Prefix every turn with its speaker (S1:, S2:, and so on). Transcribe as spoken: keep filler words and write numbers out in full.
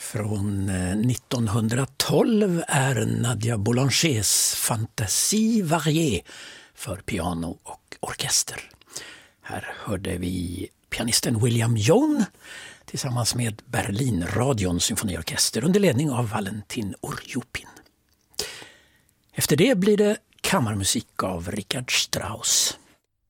S1: Från nittonhundratolv är Nadia Boulangers Fantasie variée för piano och orkester. Här hörde vi pianisten William Yohn tillsammans med Berlinradions symfoniorkester under ledning av Valentin Urjupin. Efter det blir det kammarmusik av Richard Strauss.